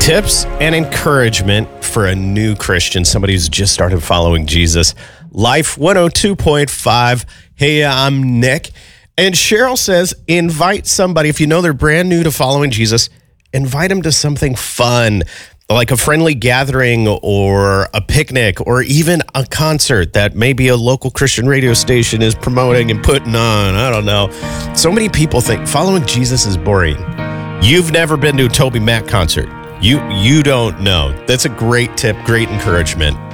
Tips and encouragement for a new Christian, somebody who's just started following Jesus. Life 102.5. Hey, I'm Nick. And Cheryl says, invite somebody, if you know they're brand new to following Jesus, invite them to something fun, like a friendly gathering or a picnic or even a concert that maybe a local Christian radio station is promoting and putting on. I don't know. So many people think following Jesus is boring. You've never been to a Toby Mac concert. You don't know. That's a great tip, great encouragement.